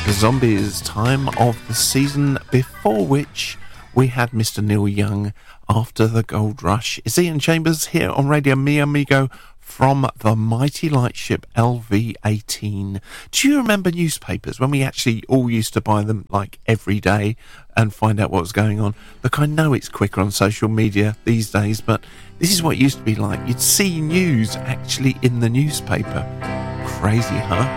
The Zombies, time of the season, before which we had Mr. Neil Young after the Gold Rush. It's Ian Chambers here on Radio Mi Amigo from the mighty lightship LV-18. Do you remember newspapers when we actually all used to buy them like every day and find out what was going on? Look, I know it's quicker on social media these days, but this is what it used to be like. You'd see news actually in the newspaper. Crazy, huh?